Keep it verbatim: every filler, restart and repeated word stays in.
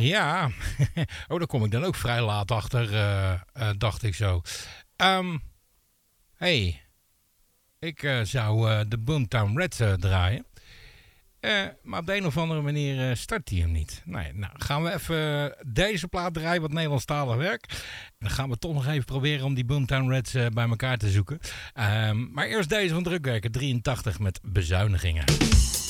Ja, oh, daar kom ik dan ook vrij laat achter, uh, uh, dacht ik zo. Um, hey, ik uh, zou uh, de Boomtown Rats uh, draaien. Uh, maar op de een of andere manier uh, start hij hem niet. Nee, nou, gaan we even uh, deze plaat draaien, wat Nederlandstalig werk. En dan gaan we toch nog even proberen om die Boomtown Rats uh, bij elkaar te zoeken. Um, maar eerst deze van Drukwerken, drieëntachtig met bezuinigingen.